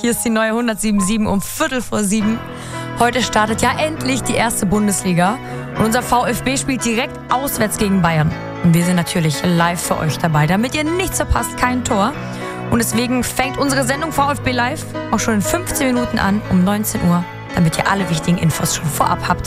Hier ist die neue 107.7 um 6:15. Heute startet ja endlich die erste Bundesliga. Und unser VfB spielt direkt auswärts gegen Bayern. Und wir sind natürlich live für euch dabei, damit ihr nichts verpasst, kein Tor. Und deswegen fängt unsere Sendung VfB Live auch schon in 15 Minuten an, um 19 Uhr, damit ihr alle wichtigen Infos schon vorab habt.